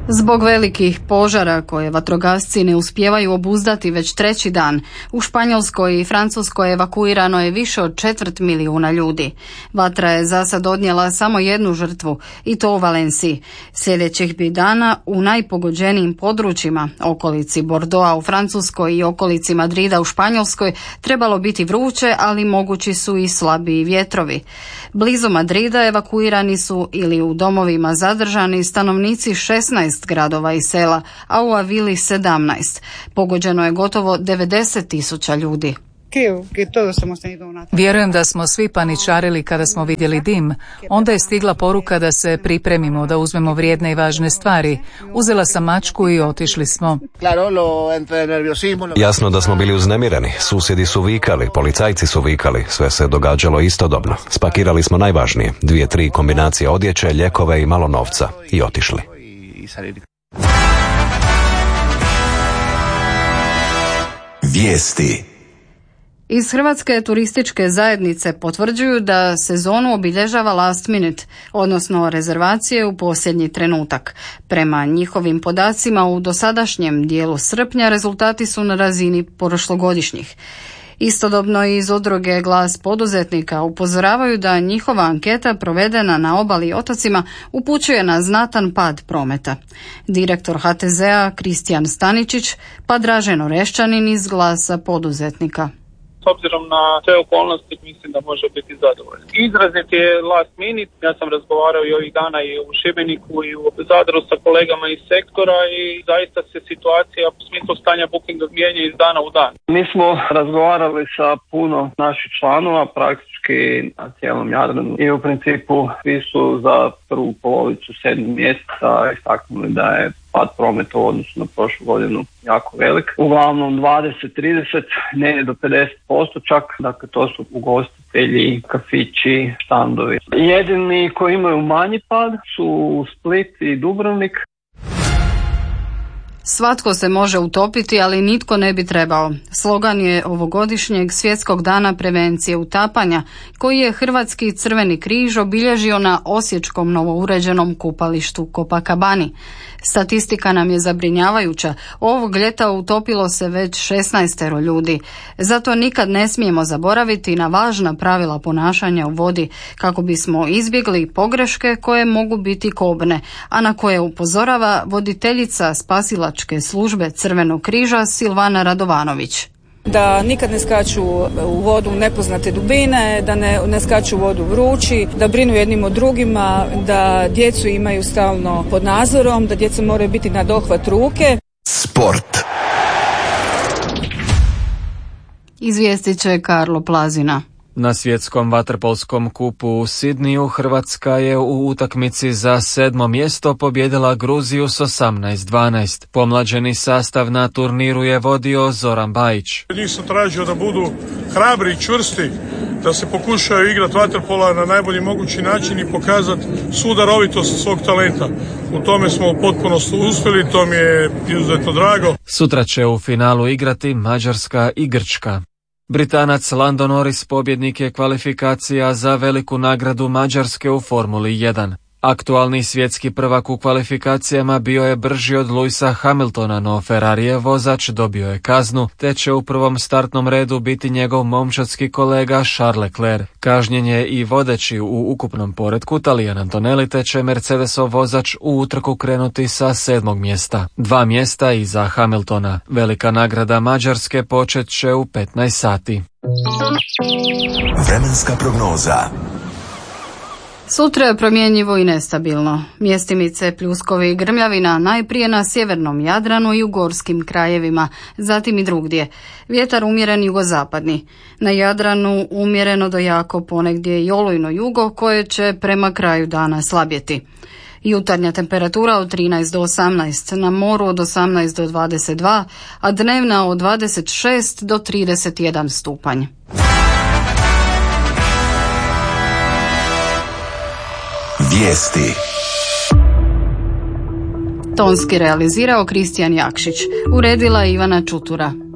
Zbog velikih požara koje vatrogasci ne uspijevaju obuzdati već treći dan, u Španjolskoj i Francuskoj evakuirano je više od 250.000 ljudi. Vatra je za sad odnijela samo jednu žrtvu, i to u Valenciji. Sljedećih bi dana u najpogođenijim područjima, okolici Bordeauxa u Francuskoj i okolici Madrida u Španjolskoj, trebalo biti vruće, ali mogući su i slabiji vjetrovi. Blizu Madrida evakuirani su ili u domovima zadržani stanovnici 16 gradova i sela, a u Avili 17. Pogođeno je gotovo 90.000 ljudi. Vjerujem da smo svi paničarili kada smo vidjeli dim. Onda je stigla poruka da se pripremimo, da uzmemo vrijedne i važne stvari. Uzela sam mačku i otišli smo. Jasno da smo bili uznemireni. Susjedi su vikali, policajci su vikali. Sve se događalo istodobno. Spakirali smo najvažnije. 2-3 kombinacije odjeće, lijekove i malo novca. I otišli. Vijesti. Iz Hrvatske turističke zajednice potvrđuju da sezonu obilježava last minute, odnosno rezervacije u posljednji trenutak. Prema njihovim podacima u dosadašnjem dijelu srpnja rezultati su na razini prošlogodišnjih. Istodobno iz udruge Glas poduzetnika upozoravaju da njihova anketa provedena na obali i otocima upućuje na znatan pad prometa. Direktor HTZ-a Kristijan Staničić pa Dražen Oreščanin iz Glasa poduzetnika. S obzirom na sve okolnosti mislim da može biti zadovoljan. Izrazit je last minute, ja sam razgovarao i ovih dana i u Šibeniku i u Zadru sa kolegama iz sektora i zaista se situacija u smislu stanja bookinga mijenja iz dana u dan. Mi smo razgovarali sa puno naših članova, praktički na cijelom Jadranu i u principu svi su za prvu polovicu 7. mjeseca istaknuli da je pad prometa u odnosu na prošlu godinu jako velik. Uglavnom 20-30, ne do 50% čak, dakle to su ugostitelji, kafići, štandovi. Jedini koji imaju manji pad su Split i Dubrovnik. Svatko se može utopiti, ali nitko ne bi trebao. Slogan je ovogodišnjeg Svjetskog dana prevencije utapanja, koji je Hrvatski Crveni križ obilježio na osječkom novouređenom kupalištu Copacabani. Statistika nam je zabrinjavajuća. Ovog ljeta utopilo se već 16 ljudi. Zato nikad ne smijemo zaboraviti na važna pravila ponašanja u vodi, kako bismo izbjegli pogreške koje mogu biti kobne, a na koje upozorava voditeljica spasilačke službe Crvenog križa Silvana Radovanović. Da nikad ne skaču u vodu nepoznate dubine, da ne skaču u vodu vrući, da brinu jednim o drugima, da djecu imaju stalno pod nadzorom, da djeca moraju biti na dohvat ruke. Sport. Izvijestit će Karlo Plazina. Na svjetskom vaterpolskom kupu u Sidniju Hrvatska je u utakmici za 7. mjesto pobijedila Gruziju s 18-12. Pomlađeni sastav na turniru je vodio Zoran Bajić. Njih sam tražio da budu hrabri i čvrsti, da se pokušaju igrati vaterpola na najbolji mogući način i pokazati svu darovitost svog talenta. U tome smo potpuno uspjeli, to mi je izuzetno drago. Sutra će u finalu igrati Mađarska i Grčka. Britanac Lando Norris pobjednik je kvalifikacija za veliku nagradu Mađarske u Formuli 1. Aktualni svjetski prvak u kvalifikacijama bio je brži od Lewisa Hamiltona, no Ferrarijev vozač dobio je kaznu, te će u prvom startnom redu biti njegov momčadski kolega Charles Leclerc. Kažnjen je i vodeći u ukupnom poretku Talijan Antonelli, te će Mercedesov vozač u utrku krenuti sa 7. mjesta. 2 mjesta iza Hamiltona. Velika nagrada Mađarske počet će u 15 sati. Vremenska prognoza. Sutra je promjenjivo i nestabilno. Mjestimice pljuskovi i grmljavina najprije na sjevernom Jadranu i u gorskim krajevima, zatim i drugdje. Vjetar umjeren jugozapadni. Na Jadranu umjereno do jako, ponegdje i olujno jugo koje će prema kraju dana slabjeti. Jutarnja temperatura od 13 do 18, na moru od 18 do 22, a dnevna od 26 do 31 stupanj. Vijesti. Tonski realizirao Kristijan Jakšić, uredila Ivana Čutura.